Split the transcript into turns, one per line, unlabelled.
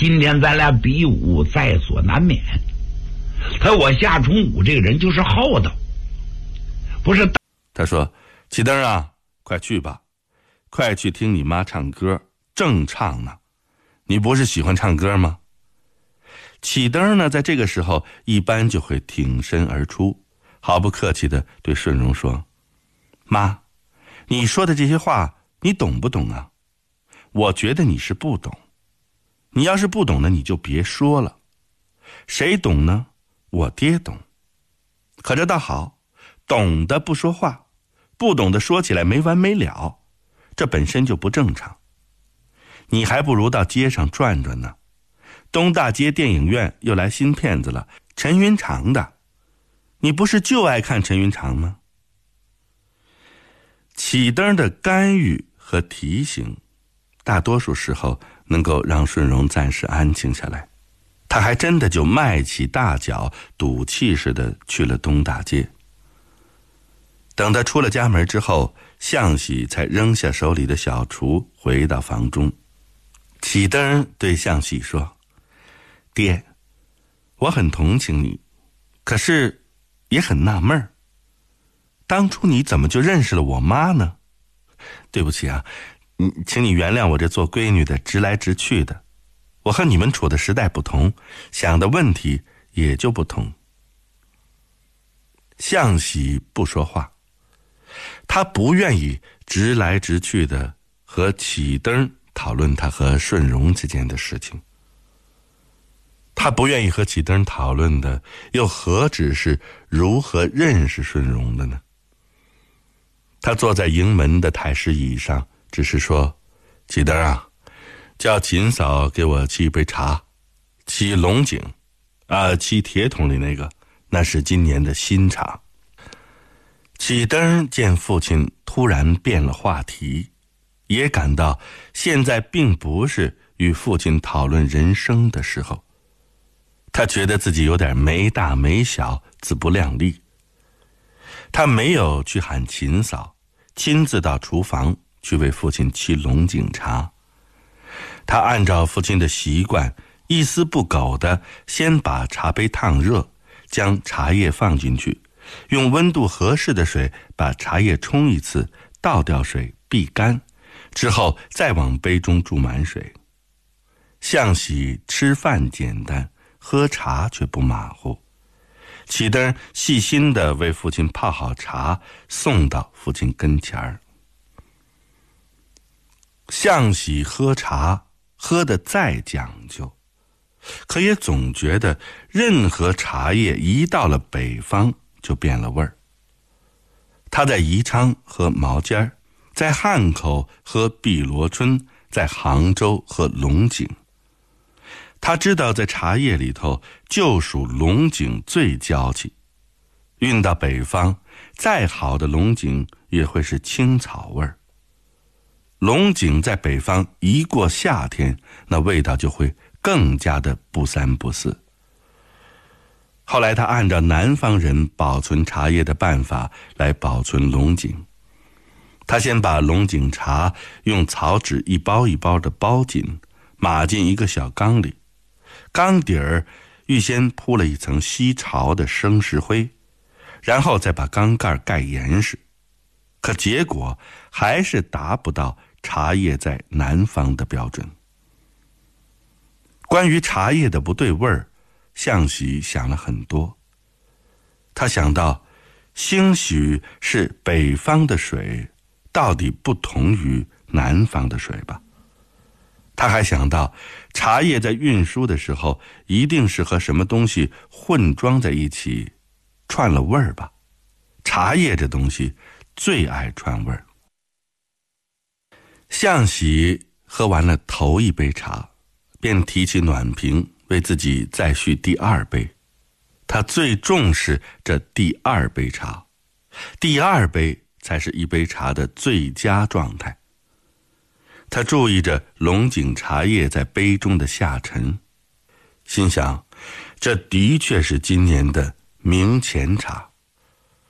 今天咱俩比武在所难免。他说我夏重武这个人就是厚道，不是。
他说：“启灯啊，快去吧，快去听你妈唱歌，正唱呢。你不是喜欢唱歌吗？”启灯呢，在这个时候一般就会挺身而出，毫不客气地对顺荣说：“妈，你说的这些话你懂不懂啊？我觉得你是不懂。你要是不懂呢，你就别说了。谁懂呢？我爹懂。可这倒好，懂的不说话，不懂的说起来没完没了，这本身就不正常。你还不如到街上转转呢。东大街电影院又来新片子了，陈云长的，你不是就爱看陈云长吗？”启灯的干预和提醒，大多数时候能够让顺荣暂时安静下来。他还真的就迈起大脚，赌气似的去了东大街。等他出了家门之后，向喜才扔下手里的小锄，回到房中。启灯对向喜说：“爹，我很同情你，可是也很纳闷，当初你怎么就认识了我妈呢？对不起啊，请你原谅我这做闺女的直来直去的，我和你们处的时代不同，想的问题也就不同。”向喜不说话，他不愿意直来直去的和启灯讨论他和顺荣之间的事情。他不愿意和启灯讨论的，又何止是如何认识顺荣的呢？他坐在营门的太师椅上，只是说：“启灯啊，叫秦嫂给我沏一杯茶，沏龙井，沏铁桶里那个，那是今年的新茶。”启灯见父亲突然变了话题，也感到现在并不是与父亲讨论人生的时候。他觉得自己有点没大没小，自不量力。他没有去喊秦嫂，亲自到厨房去为父亲沏龙井茶。他按照父亲的习惯，一丝不苟地先把茶杯烫热，将茶叶放进去，用温度合适的水把茶叶冲一次，倒掉水避干，之后再往杯中注满水。向喜吃饭简单，喝茶却不马虎。启灯细心地为父亲泡好茶，送到父亲跟前儿。向喜喝茶喝得再讲究，可也总觉得任何茶叶一到了北方就变了味儿。他在宜昌喝毛尖儿，在汉口喝碧螺春，在杭州喝龙井。他知道在茶叶里头就属龙井最娇气，运到北方，再好的龙井也会是青草味儿。龙井在北方一过夏天，那味道就会更加的不三不四。后来他按照南方人保存茶叶的办法来保存龙井。他先把龙井茶用草纸一包一包的包紧，码进一个小缸里，缸底儿预先铺了一层吸潮的生石灰，然后再把缸盖盖严实。可结果还是达不到茶叶在南方的标准。关于茶叶的不对味儿，向喜想了很多。他想到，兴许是北方的水到底不同于南方的水吧。他还想到，茶叶在运输的时候一定是和什么东西混装在一起，串了味儿吧。茶叶这东西最爱串味儿。向喜喝完了头一杯茶，便提起暖瓶为自己再续第二杯。他最重视这第二杯茶，第二杯才是一杯茶的最佳状态。他注意着龙井茶叶在杯中的下沉，心想，这的确是今年的明前茶。